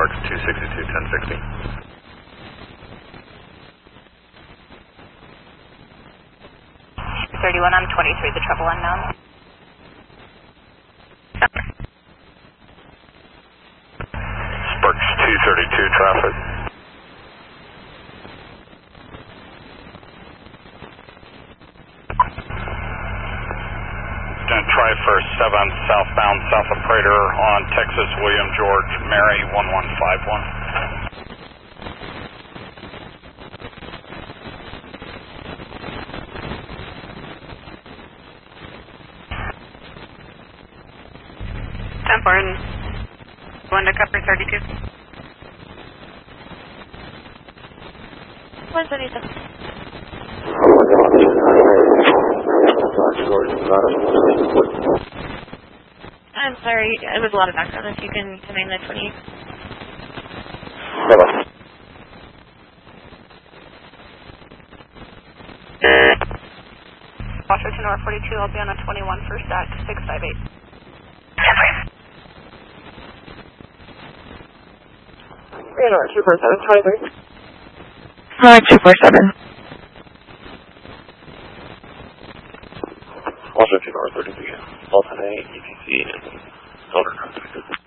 Sparks 262, 1060. $31 on 23, the trouble unknown. Sparks 232, traffic. Going to try for 7 southbound south of Prater on Texas William George Mary 1151. Temporary, going to cover 32. 177. I'm sorry, it was a lot of background. If you can name the 20. Washington North 42, I'll be on a 21 first at 658. Radar 247, 23. 247. Washington North 33, Fulton A, ETC, and Silver Cross.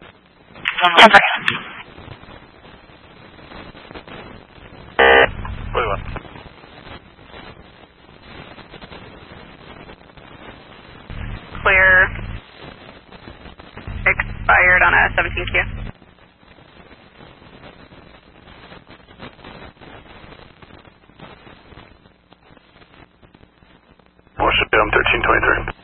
Clear. Expired on a 17Q. Washington 1323.